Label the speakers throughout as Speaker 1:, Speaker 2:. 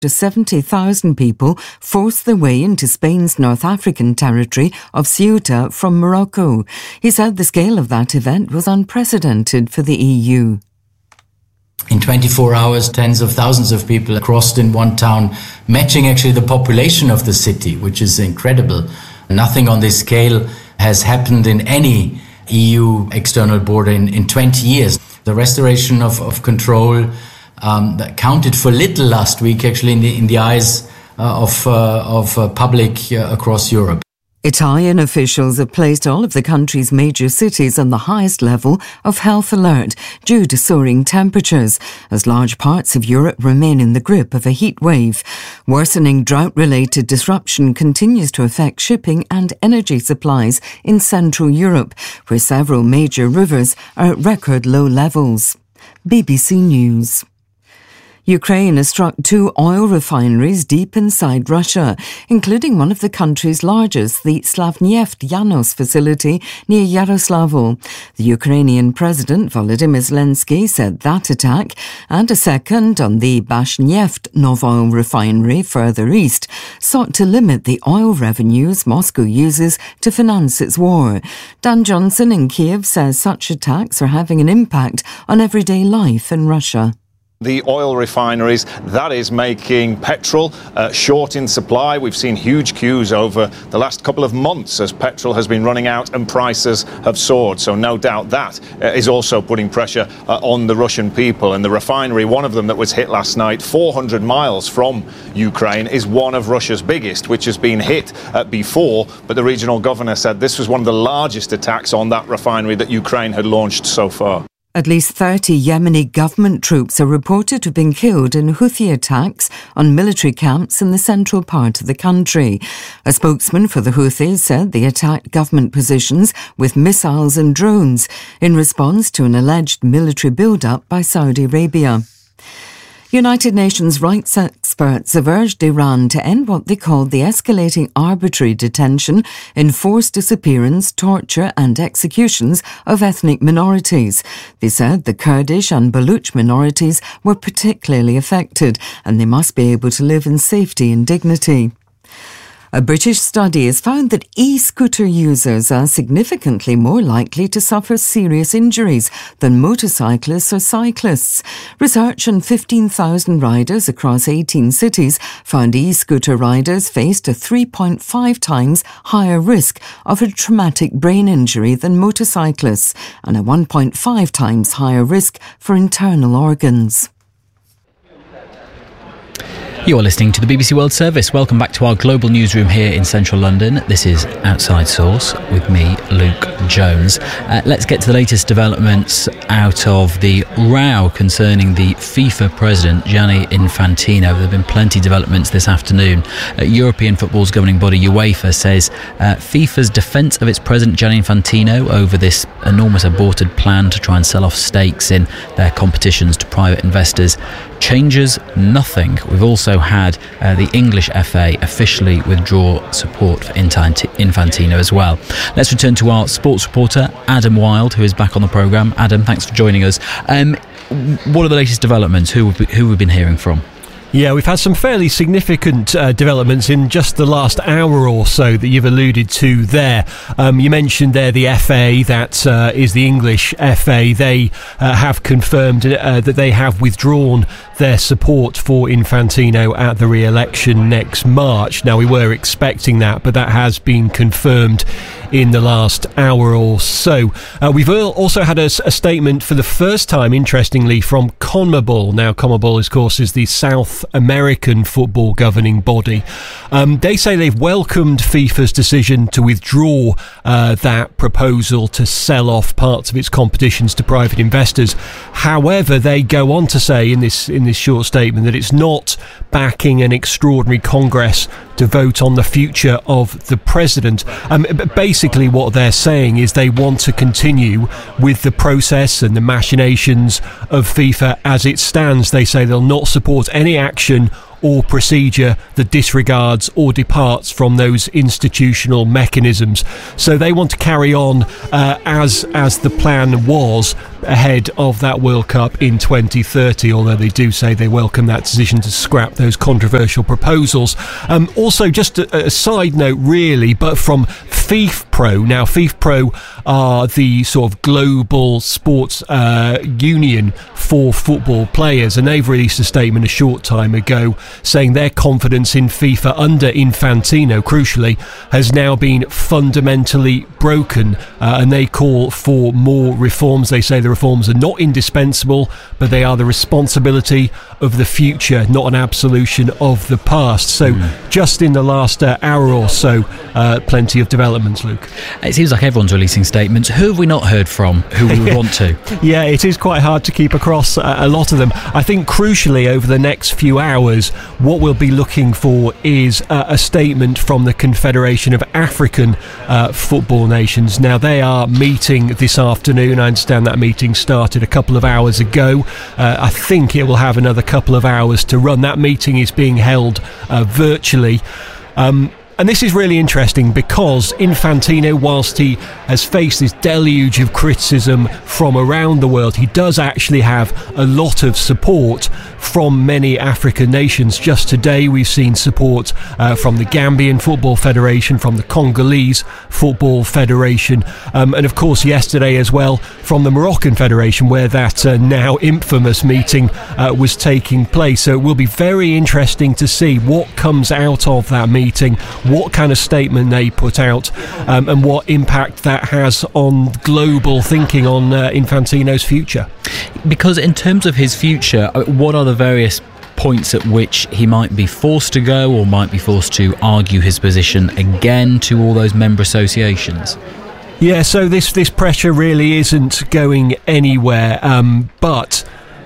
Speaker 1: to 70,000 people forced their way into Spain's North African territory of Ceuta from Morocco. He said the scale of that event was unprecedented for the EU.
Speaker 2: In 24 hours, tens of thousands of people crossed in one town, matching actually the population of the city, which is incredible. Nothing on this scale has happened in any EU external border in 20 years. The restoration of control that counted for little last week, actually, in the eyes of public across Europe.
Speaker 1: Italian officials have placed all of the country's major cities on the highest level of health alert due to soaring temperatures, as large parts of Europe remain in the grip of a heat wave. Worsening drought-related disruption continues to affect shipping and energy supplies in Central Europe, where several major rivers are at record low levels. BBC News. Ukraine has struck 2 oil refineries deep inside Russia, including one of the country's largest, the Slavneft Yanos facility near Yaroslavl. The Ukrainian President Volodymyr Zelensky said that attack and a second on the Bashneft Novoil refinery further east sought to limit the oil revenues Moscow uses to finance its war. Dan Johnson in Kiev says such attacks are having an impact on everyday life in Russia.
Speaker 3: The oil refineries, that is making petrol short in supply. We've seen huge queues over the last couple of months as petrol has been running out and prices have soared. So no doubt that is also putting pressure on the Russian people. And the refinery, one of them that was hit last night, 400 miles from Ukraine, is one of Russia's biggest, which has been hit before. But the regional governor said this was one of the largest attacks on that refinery that Ukraine had launched so far.
Speaker 1: At least 30 Yemeni government troops are reported to have been killed in Houthi attacks on military camps in the central part of the country. A spokesman for the Houthis said they attacked government positions with missiles and drones in response to an alleged military build-up by Saudi Arabia. United Nations rights experts have urged Iran to end what they called the escalating arbitrary detention, enforced disappearance, torture and executions of ethnic minorities. They said the Kurdish and Baluch minorities were particularly affected and they must be able to live in safety and dignity. A British study has found that e-scooter users are significantly more likely to suffer serious injuries than motorcyclists or cyclists. Research on 15,000 riders across 18 cities found e-scooter riders faced a 3.5 times higher risk of a traumatic brain injury than motorcyclists and a 1.5 times higher risk for internal organs.
Speaker 4: You are listening to the BBC World Service. Welcome back to our global newsroom here in central London. This is Outside Source with me, Luke Jones. Let's get to the latest developments out of the row concerning the FIFA president, Gianni Infantino. There have been plenty of developments this afternoon. European football's governing body, UEFA, says FIFA's defence of its president, Gianni Infantino, over this enormous aborted plan to try and sell off stakes in their competitions to private investors changes nothing. We've also had the English FA officially withdraw support for Infantino as well. Let's return to our sports reporter, Adam Wilde, who is back on the programme. Adam, thanks for joining us. What are the latest developments? Who we've been hearing from?
Speaker 5: Yeah, we've had some fairly significant developments in just the last hour or so that you've alluded to there. You mentioned there the FA, that is the English FA. They have confirmed that they have withdrawn their support for Infantino at the re-election next March. Now, we were expecting that, but that has been confirmed in the last hour or so. We've also had a statement for the first time, interestingly, from CONMEBOL. Now, CONMEBOL, of course, is the South American football governing body. They say they've welcomed FIFA's decision to withdraw that proposal to sell off parts of its competitions to private investors. However, they go on to say in this short statement that it's not backing an extraordinary Congress to vote on the future of the president. Basically what they're saying is they want to continue with the process and the machinations of FIFA as it stands. They say they'll not support any action or procedure that disregards or departs from those institutional mechanisms. So they want to carry on as the plan was, ahead of that World Cup in 2030, although they do say they welcome that decision to scrap those controversial proposals. Also, just a side note really, but from FIFPro. Now, FIFPro are the sort of global sports union for football players, and they've released a statement a short time ago saying their confidence in FIFA under Infantino, crucially, has now been fundamentally broken, and they call for more reforms. They say the reforms are not indispensable, but they are the responsibility of the future, not an absolution of the past. So just in the last hour or so, plenty of developments, Luke.
Speaker 4: It seems like everyone's releasing statements. Who have we not heard from who we would want to?
Speaker 5: Yeah, it is quite hard to keep across a lot of them. I think crucially over the next few hours, what we'll be looking for is a statement from the Confederation of African Football Nations. Now, they are meeting this afternoon. I understand that meeting started a couple of hours ago. I think it will have another couple of hours to run. That meeting is being held virtually. And this is really interesting because Infantino, whilst he has faced this deluge of criticism from around the world, he does actually have a lot of support from many African nations. Just today we've seen support from the Gambian Football Federation, from the Congolese Football Federation, and of course yesterday as well from the Moroccan Federation, where that now infamous meeting was taking place. So it will be very interesting to see what comes out of that meeting, what kind of statement they put out, and what impact that has on global thinking on Infantino's future.
Speaker 4: Because in terms of his future, what are the various points at which he might be forced to go or might be forced to argue his position again to all those member associations?
Speaker 5: Yeah, so this pressure really isn't going anywhere, but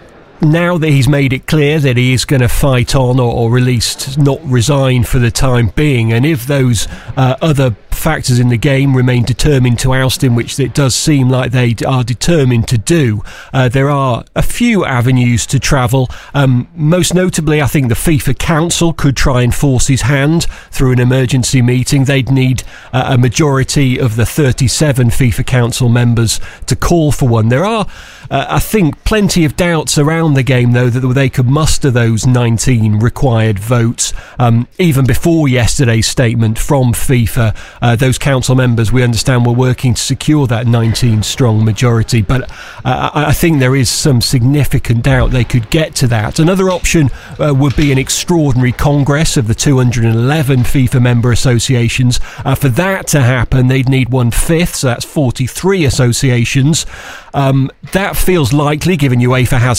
Speaker 5: now that he's made it clear that he is going to fight on, or at least not resign for the time being, and if those other factors in the game remain determined to oust him, which it does seem like they are determined to do, there are a few avenues to travel. Most notably, I think the FIFA Council could try and force his hand through an emergency meeting. They'd need a majority of the 37 FIFA Council members to call for one. There are, I think, plenty of doubts around the game, though, that they could muster those 19 required votes. Even before yesterday's statement from FIFA, those council members, we understand, were working to secure that 19-strong majority. But I think there is some significant doubt they could get to that. Another option would be an extraordinary congress of the 211 FIFA member associations. For that to happen, they'd need 1/5, so that's 43 associations. That feels likely, given UEFA has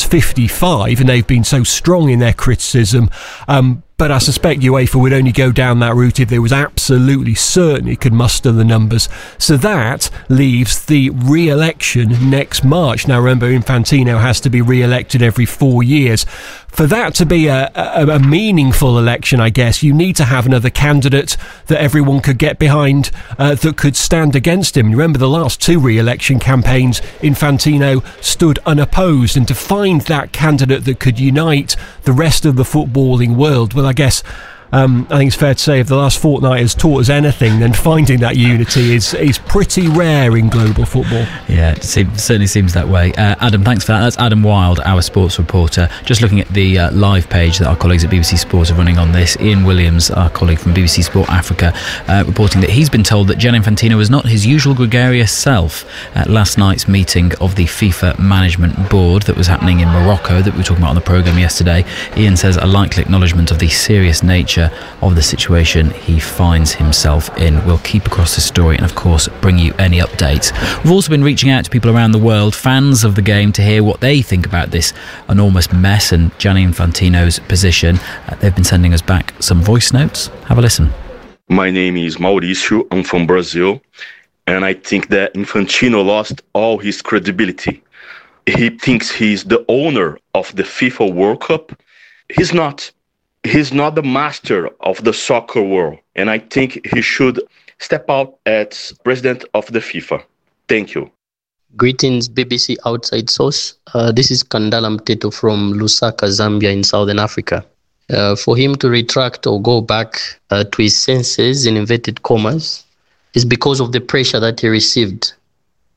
Speaker 5: 55 and they've been so strong in their criticism. But I suspect UEFA would only go down that route if they was absolutely certain it could muster the numbers. So that leaves the re-election next March. Now remember, Infantino has to be re-elected every 4 years. For that to be a meaningful election, I guess, you need to have another candidate that everyone could get behind, that could stand against him. Remember the last two re-election campaigns, Infantino stood unopposed, and to find that candidate that could unite the rest of the footballing world, well, I guess I think it's fair to say if the last fortnight has taught us anything, then finding that unity is pretty rare in global football.
Speaker 4: Yeah, it certainly seems that way. Adam, thanks for that. That's Adam Wild, our sports reporter. Just looking at the live page that our colleagues at BBC Sport are running on this. Ian Williams, our colleague from BBC Sport Africa, reporting that he's been told that Gianni Infantino was not his usual gregarious self at last night's meeting of the FIFA Management Board that was happening in Morocco, that we were talking about on the programme yesterday. Ian says a likely acknowledgement of the serious nature of the situation he finds himself in. We'll keep across this story and, of course, bring you any updates. We've also been reaching out to people around the world, fans of the game, to hear what they think about this enormous mess and Gianni Infantino's position. They've been sending us back some voice notes. Have a listen.
Speaker 6: My name is Mauricio. I'm from Brazil, and I think that Infantino lost all his credibility. He thinks he's the owner of the FIFA World Cup. He's not. He's not the master of the soccer world, and I think he should step out as president of the FIFA. Thank you.
Speaker 7: Greetings, BBC Outside Source. This is Kandala Mteto from Lusaka, Zambia in Southern Africa. For him to retract or go back to his senses, in inverted commas, is because of the pressure that he received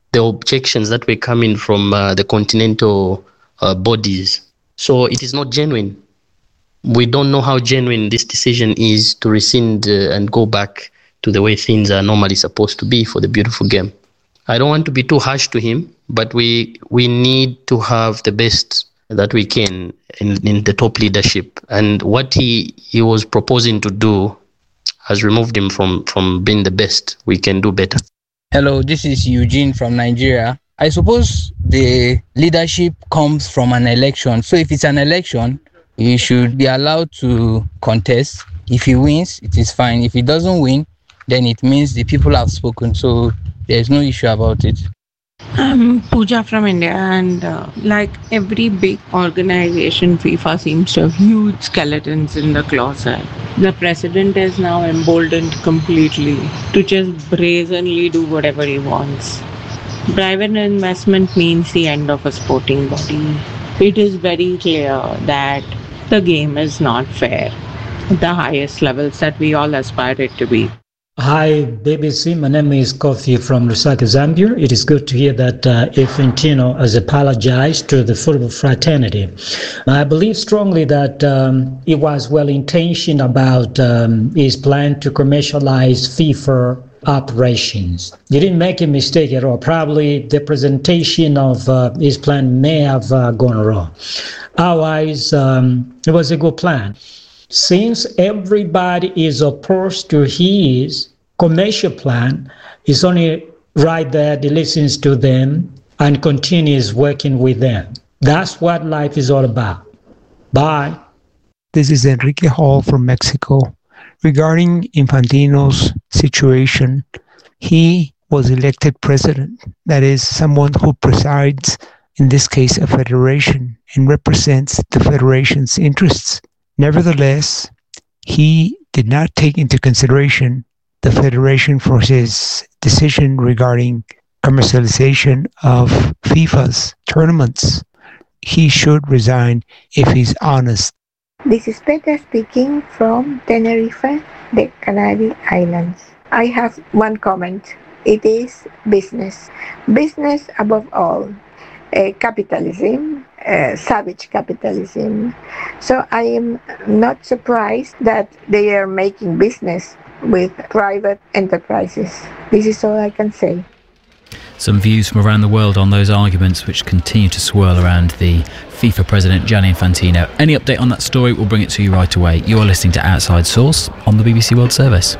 Speaker 7: the objections that were coming from the continental bodies. So it is not genuine. We don't know how genuine this decision is to rescind and go back to the way things are normally supposed to be for the beautiful game. I don't want to be too harsh to him, but we need to have the best that we can in the top leadership. And what he was proposing to do has removed him from being the best. We can do better.
Speaker 8: Hello, this is Eugene from Nigeria. I suppose the leadership comes from an election. So if it's an election, he should be allowed to contest. If he wins, it is fine. If he doesn't win, then it means the people have spoken. So there's no issue about it.
Speaker 9: I'm Pooja from India, and like every big organization, FIFA seems to have huge skeletons in the closet. The president is now emboldened completely to just brazenly do whatever he wants. Private investment means the end of a sporting body. It is very clear that the game is not fair at the highest levels that we all aspire it to be.
Speaker 10: Hi, BBC. My name is Kofi from Lusaka, Zambia. It is good to hear that Infantino has apologized to the football fraternity. I believe strongly that he was well-intentioned about his plan to commercialize FIFA operations. He didn't make a mistake at all. Probably the presentation of his plan may have gone wrong. Otherwise, it was a good plan. Since everybody is opposed to his commercial plan, it's only right that he listens to them and continues working with them. That's what life is all about. Bye.
Speaker 11: This is Enrique Hall from Mexico. Regarding Infantino's situation, he was elected president. That is, someone who presides, in this case, a federation, and represents the federation's interests. Nevertheless, he did not take into consideration the federation for his decision regarding commercialization of FIFA's tournaments. He should resign if he's honest.
Speaker 12: This is Petra speaking from Tenerife, the Canary Islands. I have one comment. It is business. Business above all. Capitalism, savage capitalism. So I am not surprised that they are making business with private enterprises. This is all I can say.
Speaker 4: Some views from around the world on those arguments which continue to swirl around the FIFA president Gianni Infantino. Any update on that story, we'll bring it to you right away. You are listening to Outside Source on the BBC World Service.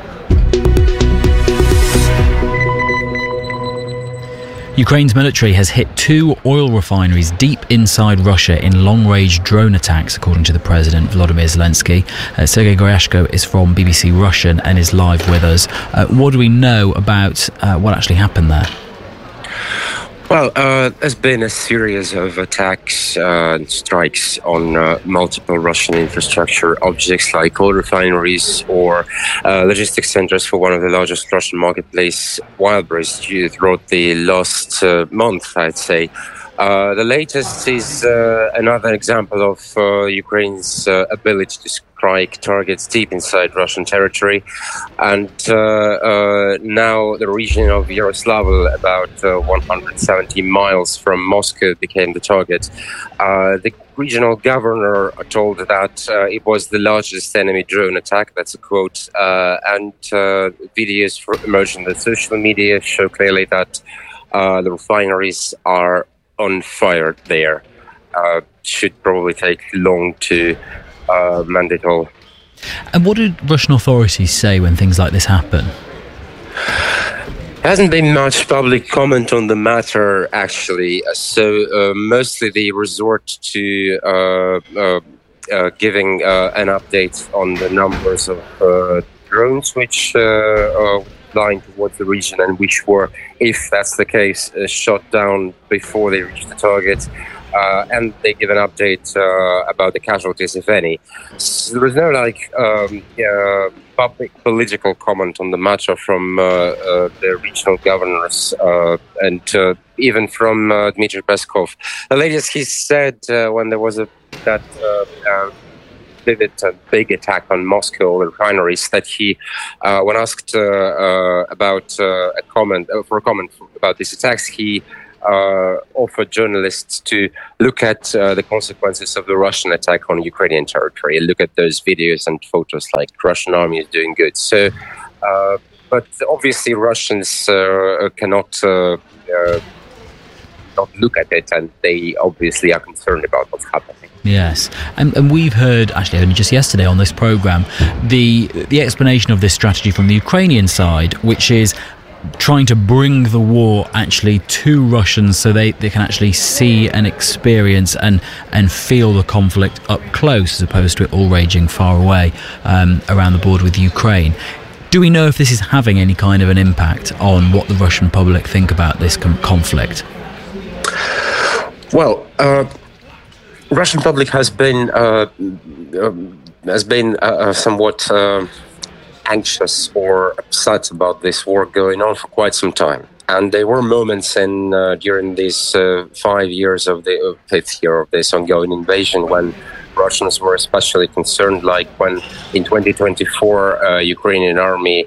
Speaker 4: Ukraine's military has hit 2 oil refineries deep inside Russia in long-range drone attacks, according to the president, Volodymyr Zelensky. Sergei Goryashko is from BBC Russian and is live with us. What do we know about what actually happened there?
Speaker 13: Well, there's been a series of attacks and strikes on multiple Russian infrastructure objects like oil refineries or logistics centers for one of the largest Russian marketplace, Wildberries, throughout the last month, I'd say. The latest is another example of Ukraine's ability to strike targets deep inside Russian territory. And now the region of Yaroslavl, about 170 miles from Moscow, became the target. The regional governor told that it was the largest enemy drone attack. That's a quote. And videos emerged in the social media show clearly that the refineries are on fire there. Should probably take long to mend it all.
Speaker 4: And what did Russian authorities say when things like this happen?
Speaker 13: There hasn't been much public comment on the matter, actually. So mostly they resort to giving an update on the numbers of drones which are flying towards the region and which were, if that's the case, shot down before they reached the target. And they give an update about the casualties, if any. So there was no public political comment on the matter from the regional governors and even from Dmitry Peskov. The latest he said when there was that vivid and big attack on Moscow refineries that he, when asked about a comment about these attacks, he offered journalists to look at the consequences of the Russian attack on Ukrainian territory, look at those videos and photos like Russian army is doing good. So, but obviously Russians cannot not look at it, and they obviously are concerned about what's happening.
Speaker 4: Yes, and we've heard, actually only just yesterday on this programme, the explanation of this strategy from the Ukrainian side, which is trying to bring the war actually to Russians so they can actually see and experience and feel the conflict up close, as opposed to it all raging far away around the border with Ukraine. Do we know if this is having any kind of an impact on what the Russian public think about this conflict?
Speaker 13: Well, Russian public has been somewhat anxious or upset about this war going on for quite some time, and there were moments during these 5 years of the fifth year of this ongoing invasion when Russians were especially concerned, like when in 2024 Ukrainian army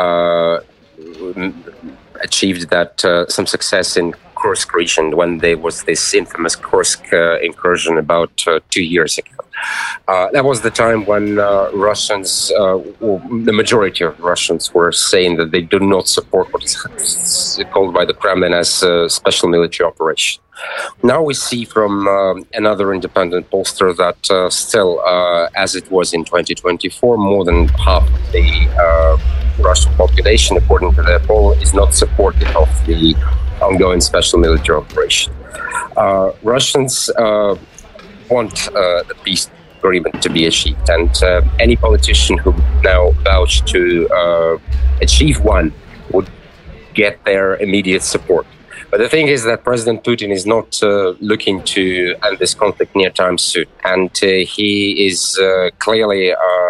Speaker 13: achieved some success in Kursk region when there was this infamous Kursk incursion about 2 years ago. That was the time when Russians, the majority of Russians, were saying that they do not support what is called by the Kremlin as a special military operation. Now we see from another independent pollster that still, as it was in 2024, more than half of the Russian population, according to their poll, is not supportive of the ongoing special military operation. Russians want the peace agreement to be achieved, and any politician who now vouch to achieve one would get their immediate support. But the thing is that President Putin is not looking to end this conflict near time soon, and he is clearly